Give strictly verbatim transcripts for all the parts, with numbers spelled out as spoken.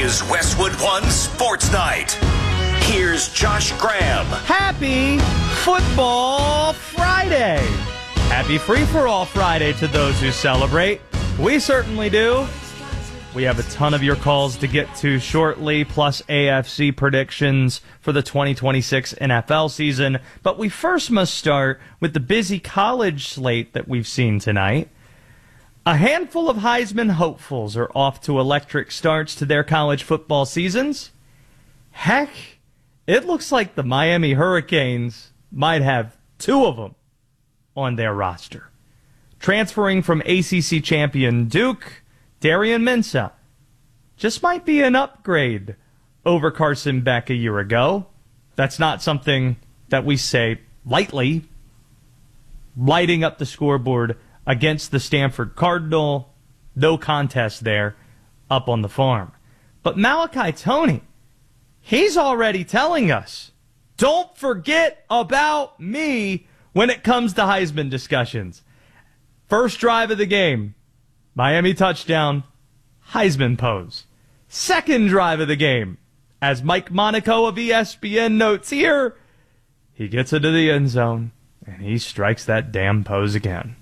is Westwood One Sports Night. Here's Josh Graham. Happy Football Friday. Happy Free-for-All Friday to those who celebrate. We certainly do. We have a ton of your calls to get to shortly, plus A F C predictions for the twenty twenty-six N F L season. But we first must start with the busy college slate that we've seen tonight. A handful of Heisman hopefuls are off to electric starts to their college football seasons. Heck, it looks like the Miami Hurricanes might have two of them on their roster. Transferring from A C C champion Duke, Darian Mensah just might be an upgrade over Carson Beck a year ago. That's not something that we say lightly. Lighting up the scoreboard against the Stanford Cardinal, no contest there up on the farm. But Malachi Toney, he's already telling us, don't forget about me when it comes to Heisman discussions. First drive of the game, Miami touchdown, Heisman pose. Second drive of the game, as Mike Monaco of E S P N notes here, he gets into the end zone, and he strikes that damn pose again.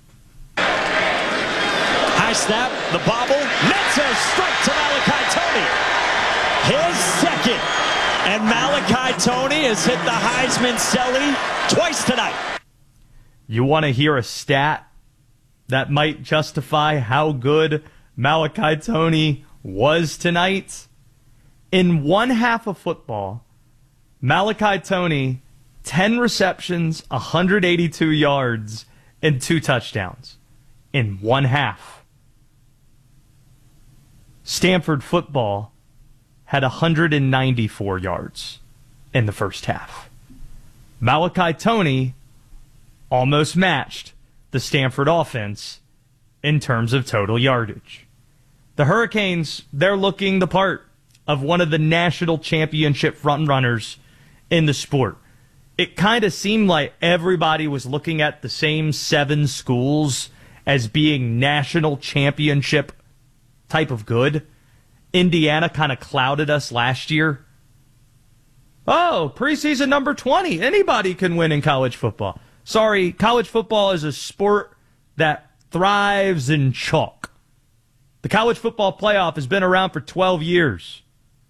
High snap, the bobble, Mensah strike to Malachi Toney. His second. And Malachi Toney has hit the Heisman celly twice tonight. You want to hear a stat that might justify how good Malachi Toney was tonight? In one half of football, Malachi Toney, ten receptions, one hundred eighty-two yards, and two touchdowns. In one half. Stanford football had one hundred ninety-four yards in the first half. Malachi Toney almost matched the Stanford offense in terms of total yardage. The Hurricanes, they're looking the part of one of the national championship frontrunners in the sport. It kind of seemed like everybody was looking at the same seven schools as being national championship type of good. Indiana kind of clouded us last year. Oh, preseason number twenty. Anybody can win in college football. Sorry, college football is a sport that thrives in chalk. The college football playoff has been around for twelve years.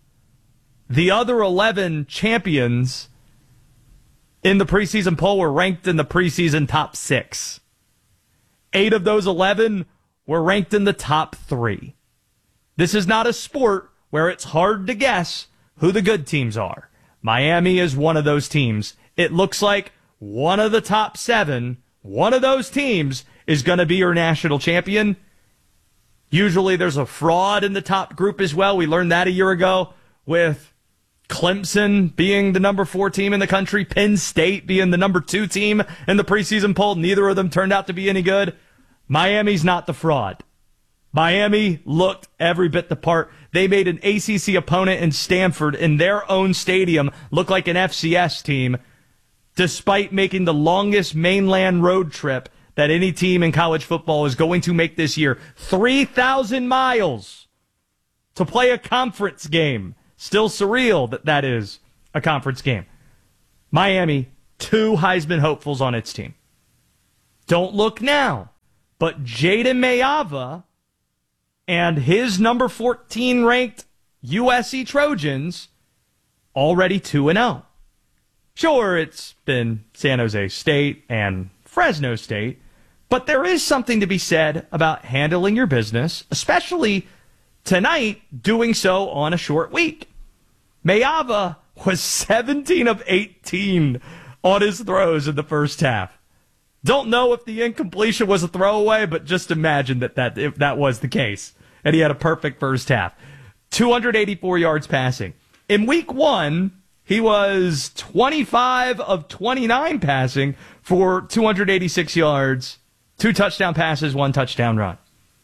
The other eleven champions in the preseason poll were ranked in the preseason top six. Eight of those eleven were ranked in the top three. This is not a sport where it's hard to guess who the good teams are. Miami is one of those teams. It looks like one of the top seven, one of those teams is going to be your national champion. Usually there's a fraud in the top group as well. We learned that a year ago with Clemson being the number four team in the country, Penn State being the number two team in the preseason poll. Neither of them turned out to be any good. Miami's not the fraud. Miami looked every bit the part. They made an A C C opponent in Stanford in their own stadium look like an F C S team, despite making the longest mainland road trip that any team in college football is going to make this year. three thousand miles to play a conference game. Still surreal that that is a conference game. Miami, two Heisman hopefuls on its team. Don't look now, but Jaden Mayava and his number fourteen ranked U S C Trojans already two and oh. Sure, it's been San Jose State and Fresno State, but there is something to be said about handling your business, especially tonight, doing so on a short week. Mayava was seventeen of eighteen on his throws in the first half. Don't know if the incompletion was a throwaway, but just imagine that, that if that was the case. And he had a perfect first half. two hundred eighty-four yards passing. In week one, he was twenty-five of twenty-nine passing for two hundred eighty-six yards, two touchdown passes, one touchdown run.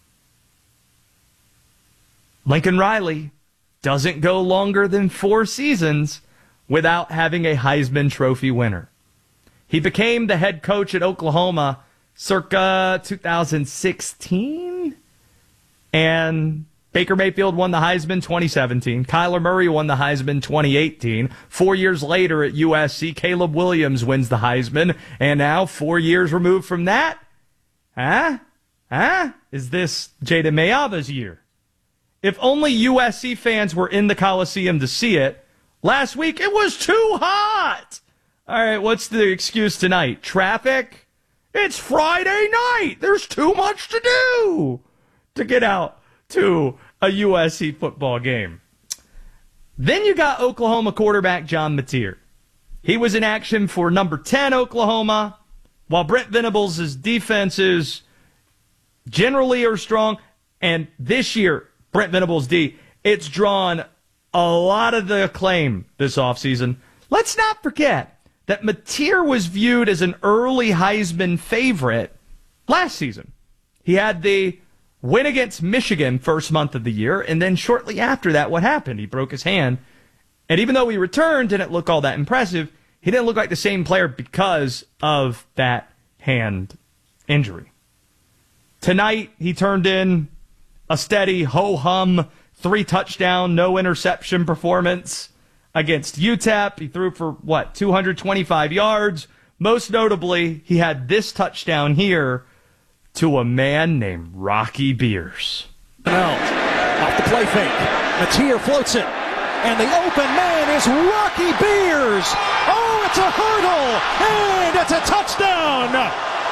Lincoln Riley doesn't go longer than four seasons without having a Heisman Trophy winner. He became the head coach at Oklahoma circa two thousand sixteen, and Baker Mayfield won the Heisman twenty seventeen. Kyler Murray won the Heisman twenty eighteen. Four years later at U S C, Caleb Williams wins the Heisman. And now, four years removed from that, huh? Huh? Is this Jayden Mayava's year? If only U S C fans were in the Coliseum to see it, last week it was too hot. All right, what's the excuse tonight? Traffic? It's Friday night. There's too much to do to get out to a U S C football game. Then you got Oklahoma quarterback John Mateer. He was in action for number ten Oklahoma, while Brent Venables' defenses generally are strong. And this year, Brent Venables' D, it's drawn a lot of the acclaim this offseason. Let's not forget that Mateer was viewed as an early Heisman favorite last season. He had the win against Michigan first month of the year, and then shortly after that, what happened? He broke his hand. And even though he returned, didn't look all that impressive, he didn't look like the same player because of that hand injury. Tonight, he turned in a steady ho-hum, three-touchdown, no-interception performance against U T E P. He threw for, what, two hundred twenty-five yards. Most notably, he had this touchdown here to a man named Rocky Beers. No, off the play fake. Mateer floats it. And the open man is Rocky Beers. Oh, it's a hurdle. And it's a touchdown.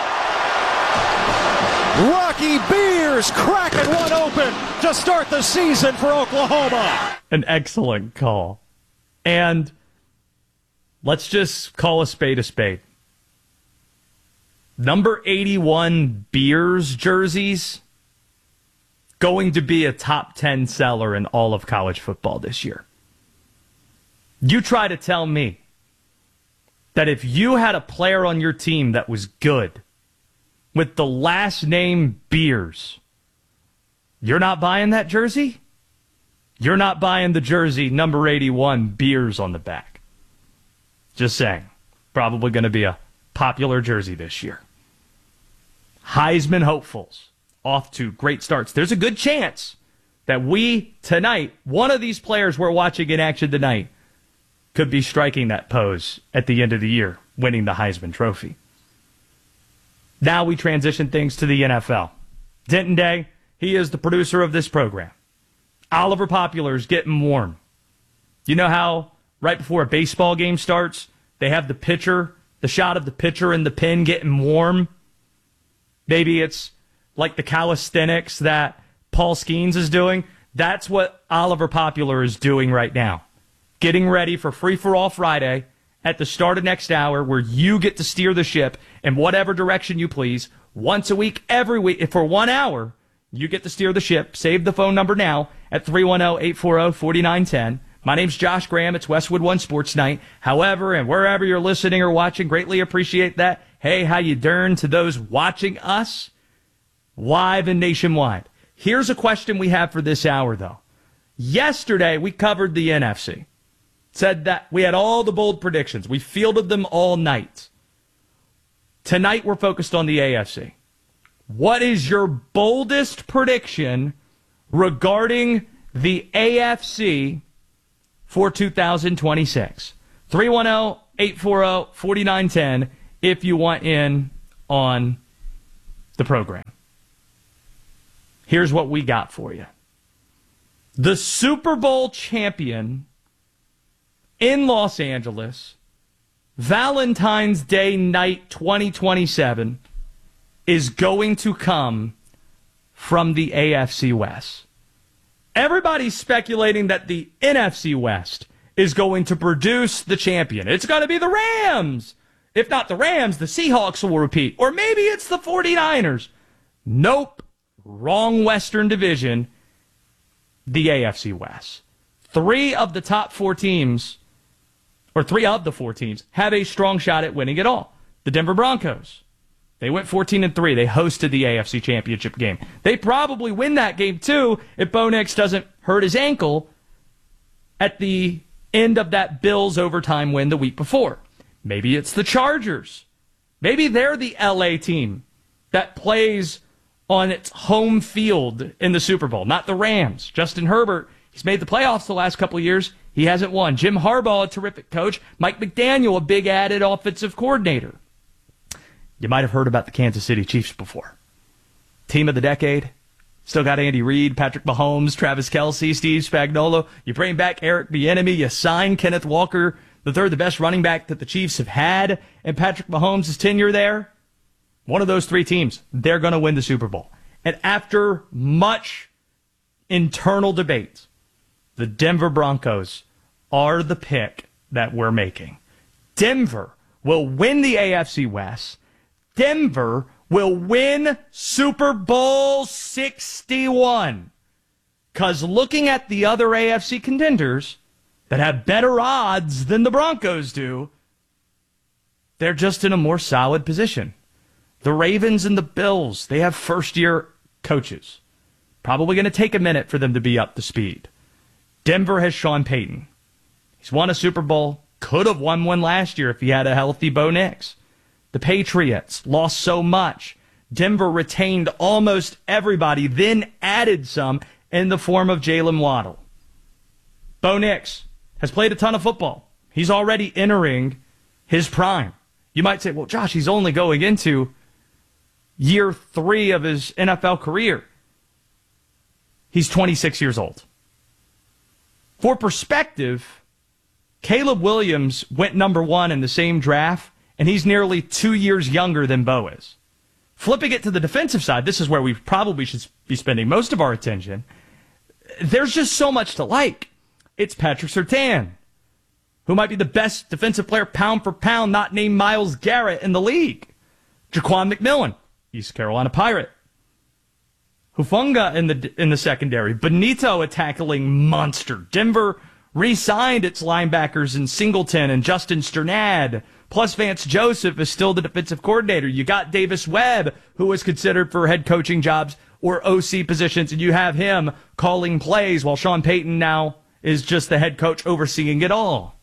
Rocky Beers cracking one open to start the season for Oklahoma. An excellent call. And let's just call a spade a spade. Number eighty-one Beers jerseys going to be a top ten seller in all of college football this year. You try to tell me that if you had a player on your team that was good with the last name Beers, you're not buying that jersey? You're not buying the jersey number eighty-one Beers on the back. Just saying. Probably going to be a popular jersey this year. Heisman hopefuls off to great starts. There's a good chance that we tonight, one of these players we're watching in action tonight, could be striking that pose at the end of the year, winning the Heisman Trophy. Now we transition things to the N F L. Denton Day, he is the producer of this program. Oliver Popular's getting warm. You know how right before a baseball game starts, they have the pitcher, the shot of the pitcher in the pen getting warm? Maybe it's like the calisthenics that Paul Skeens is doing. That's what Oliver Popular is doing right now. Getting ready for Free for All Friday at the start of next hour, where you get to steer the ship in whatever direction you please. Once a week, every week, for one hour, you get to steer the ship. Save the phone number now at three one zero, eight four zero, four nine one zero. My name's Josh Graham. It's Westwood One Sports Night. However, and wherever you're listening or watching, greatly appreciate that. Hey, how you doing to those watching us live and nationwide? Here's a question we have for this hour, though. Yesterday, we covered the N F C. Said that we had all the bold predictions. We fielded them all night. Tonight, we're focused on the A F C. What is your boldest prediction regarding the A F C for two thousand twenty-six? three one zero, eight four zero, four nine one zero if you want in on the program. Here's what we got for you. The Super Bowl champion in Los Angeles, Valentine's Day night twenty twenty-seven, is going to come from the A F C West. Everybody's speculating that the N F C West is going to produce the champion. It's going to be the Rams. If not the Rams, the Seahawks will repeat. Or maybe it's the forty-niners. Nope. Wrong Western Division. The A F C West. Three of the top four teams, or three of the four teams, have a strong shot at winning it all. The Denver Broncos. They went fourteen and three. They hosted the A F C Championship game. They probably win that game, too, if Bo Nix doesn't hurt his ankle at the end of that Bills overtime win the week before. Maybe it's the Chargers. Maybe they're the L A team that plays on its home field in the Super Bowl. Not the Rams. Justin Herbert, he's made the playoffs the last couple of years. He hasn't won. Jim Harbaugh, a terrific coach. Mike McDaniel, a big added offensive coordinator. You might have heard about the Kansas City Chiefs before. Team of the decade. Still got Andy Reid, Patrick Mahomes, Travis Kelce, Steve Spagnuolo. You bring back Eric Bieniemy. You sign Kenneth Walker, the third, the best running back that the Chiefs have had in Patrick Mahomes' tenure there. One of those three teams, they're going to win the Super Bowl. And after much internal debate, the Denver Broncos are the pick that we're making. Denver will win the A F C West. Denver will win Super Bowl sixty-one. Because looking at the other A F C contenders that have better odds than the Broncos do, they're just in a more solid position. The Ravens and the Bills, they have first-year coaches. Probably going to take a minute for them to be up to speed. Denver has Sean Payton. He's won a Super Bowl. Could have won one last year if he had a healthy Bo Nix. The Patriots lost so much. Denver retained almost everybody, then added some in the form of Jalen Waddle. Bo Nix has played a ton of football. He's already entering his prime. You might say, well, Josh, he's only going into year three of his N F L career. He's twenty-six years old. For perspective, Caleb Williams went number one in the same draft, and he's nearly two years younger than Bo is. Flipping it to the defensive side, this is where we probably should be spending most of our attention. There's just so much to like. It's Patrick Surtain, who might be the best defensive player pound for pound, not named Myles Garrett in the league. Jaquan McMillan, East Carolina Pirate. Hufanga in the in the secondary. Benito, a tackling monster. Denver re-signed its linebackers in Singleton and Justin Sternad. Plus Vance Joseph is still the defensive coordinator. You got Davis Webb, who was considered for head coaching jobs or O C positions, and you have him calling plays while Sean Payton now is just the head coach overseeing it all.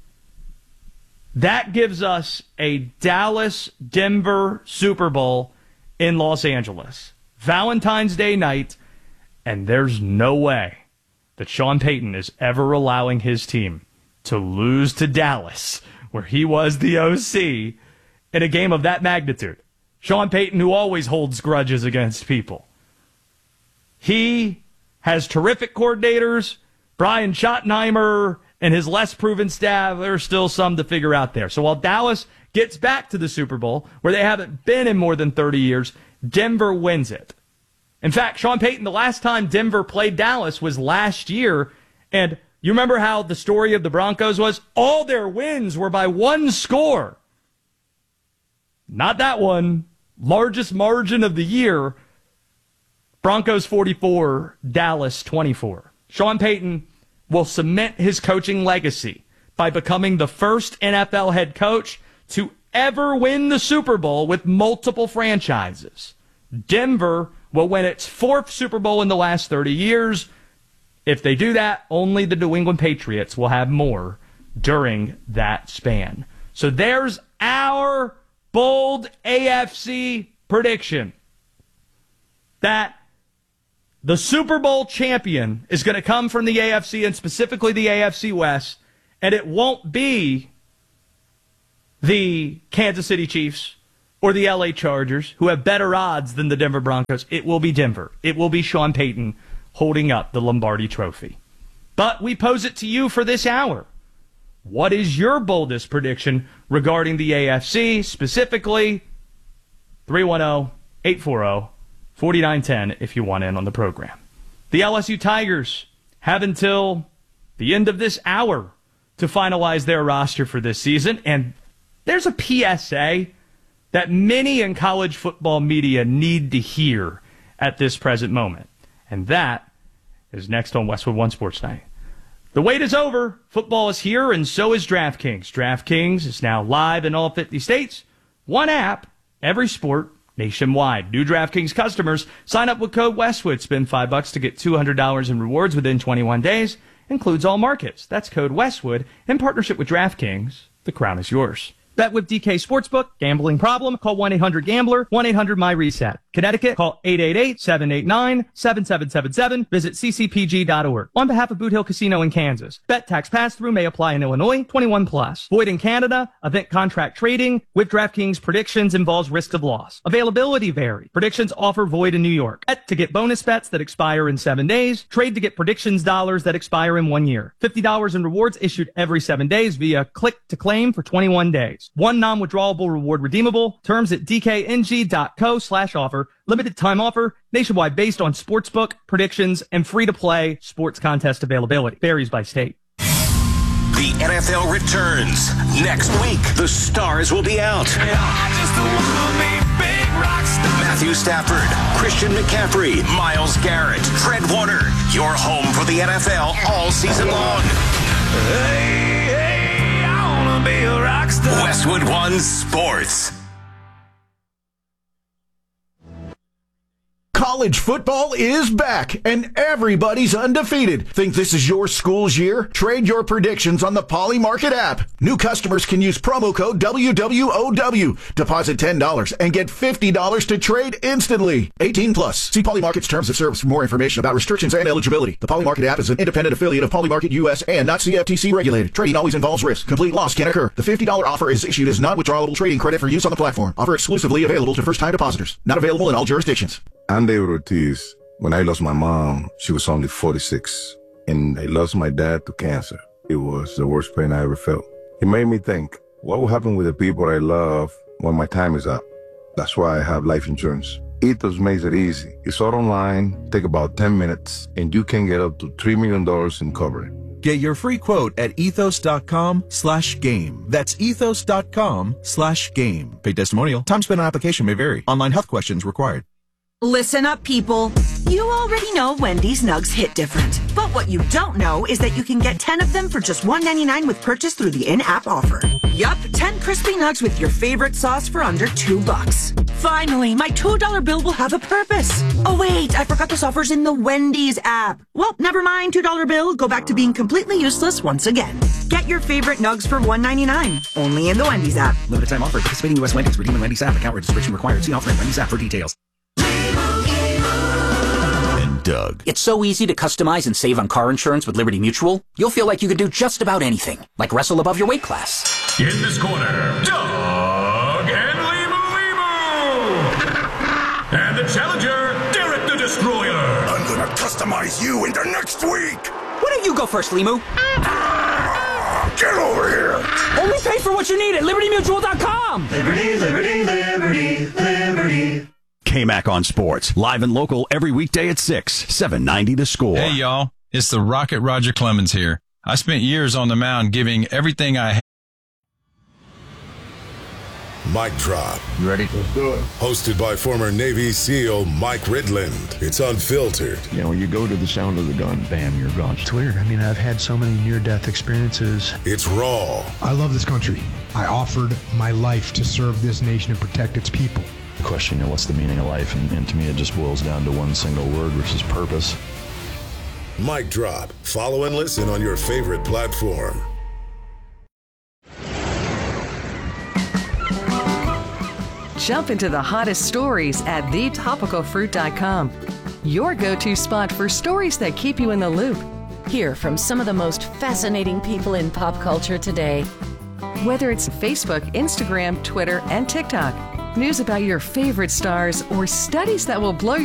That gives us a Dallas-Denver Super Bowl in Los Angeles. Valentine's Day night, and there's no way that Sean Payton is ever allowing his team to lose to Dallas, where he was the O C, in a game of that magnitude. Sean Payton, who always holds grudges against people. He has terrific coordinators. Brian Schottenheimer and his less proven staff, there's still some to figure out there. So while Dallas gets back to the Super Bowl, where they haven't been in more than thirty years, Denver wins it. In fact, Sean Payton, the last time Denver played Dallas was last year, and you remember how the story of the Broncos was? All their wins were by one score. Not that one. Largest margin of the year. Broncos forty-four, Dallas twenty-four. Sean Payton will cement his coaching legacy by becoming the first N F L head coach to ever win the Super Bowl with multiple franchises. Denver will win its fourth Super Bowl in the last thirty years. If they do that, only the New England Patriots will have more during that span. So there's our bold A F C prediction that the Super Bowl champion is going to come from the A F C, and specifically the A F C West, and it won't be the Kansas City Chiefs or the L A Chargers, who have better odds than the Denver Broncos. It will be Denver. It will be Sean Payton holding up the Lombardi Trophy. But we pose it to you for this hour. What is your boldest prediction regarding the A F C, specifically three one zero, eight four zero, four nine one zero if you want in on the program. The L S U Tigers have until the end of this hour to finalize their roster for this season, and there's a P S A that many in college football media need to hear at this present moment, and that is next on Westwood One Sports Night. The wait is over. Football is here, and so is DraftKings. DraftKings is now live in all fifty states. One app, every sport, nationwide. New DraftKings customers sign up with code Westwood. Spend five bucks to get two hundred dollars in rewards within twenty-one days. Includes all markets. That's code Westwood. In partnership with DraftKings, the crown is yours. Bet with D K Sportsbook. Gambling problem? Call one eight hundred gambler, one eight hundred my reset. Connecticut, call eight eight eight, seven eight nine, seven seven seven seven. Visit c c p g dot org. On behalf of Boot Hill Casino in Kansas, bet tax pass-through may apply in Illinois, twenty-one plus. Void in Canada, event contract trading with DraftKings predictions involves risk of loss. Availability vary. Predictions offer void in New York. Bet to get bonus bets that expire in seven days. Trade to get predictions dollars that expire in one year. fifty dollars in rewards issued every seven days via click to claim for twenty-one days. One non-withdrawable reward redeemable. Terms at d k n g dot co slash offer. Limited time offer. Nationwide based on sportsbook, predictions, and free-to-play sports contest availability. Varies by state. The N F L returns. Next week, the stars will be out. Matthew Stafford, Christian McCaffrey, Myles Garrett, Fred Warner. Your home for the N F L all season long. Hey, hey, I wanna be a rock star. Westwood One Sports. College football is back, and everybody's undefeated. Think this is your school's year? Trade your predictions on the Poly Market app. New customers can use promo code W W O W. Deposit ten dollars and get fifty dollars to trade instantly. eighteen plus. See Poly Market's terms of service for more information about restrictions and eligibility. The Poly Market app is an independent affiliate of Poly Market U S and not C F T C regulated. Trading always involves risk. Complete loss can occur. The fifty dollars offer is issued as non-withdrawable trading credit for use on the platform. Offer exclusively available to first-time depositors. Not available in all jurisdictions. I'm David Ortiz. When I lost my mom, she was only forty-six, and I lost my dad to cancer. It was the worst pain I ever felt. It made me think, what will happen with the people I love when my time is up? That's why I have life insurance. Ethos makes it easy. It's all online, take about ten minutes, and you can get up to three million dollars in coverage. Get your free quote at ethos.com slash game. That's ethos.com slash game. Paid testimonial. Time spent on application may vary. Online health questions required. Listen up, people. You already know Wendy's Nugs hit different. But what you don't know is that you can get ten of them for just one ninety-nine with purchase through the in-app offer. Yup, ten crispy nugs with your favorite sauce for under two bucks. Finally, my two dollar bill will have a purpose. Oh wait, I forgot this offer's in the Wendy's app. Well, never mind, two dollar bill. Go back to being completely useless once again. Get your favorite nugs for one ninety-nine. Only in the Wendy's app. Limited time offer. Participating U S Wendy's. Redeem in Wendy's app. Account registration required. See offer in Wendy's app for details. Doug. It's so easy to customize and save on car insurance with Liberty Mutual. You'll feel like you could do just about anything, like wrestle above your weight class. In this corner, Doug and Limu Limu. And the challenger, Derek the Destroyer. I'm gonna customize you into next week. Why don't you go first, Limu? Get over here. Only pay for what you need at liberty mutual dot com. Liberty, liberty, liberty, liberty. K-Mac on Sports, live and local every weekday at six, seven ninety The Score. Hey, y'all. It's the Rocket Roger Clemens here. I spent years on the mound giving everything I had. Mic Drop. You ready? Let's do it. Hosted by former Navy SEAL Mike Ridland. It's unfiltered. You know, when you go to the sound of the gun, bam, you're gone. It's weird. I mean, I've had so many near-death experiences. It's raw. I love this country. I offered my life to serve this nation and protect its people. The question, you know, what's the meaning of life? And, and to me, it just boils down to one single word, which is purpose. Mic Drop. Follow and listen on your favorite platform. Jump into the hottest stories at the topical fruit dot com. Your go-to spot for stories that keep you in the loop. Hear from some of the most fascinating people in pop culture today. Whether it's Facebook, Instagram, Twitter, and TikTok. News about your favorite stars or studies that will blow your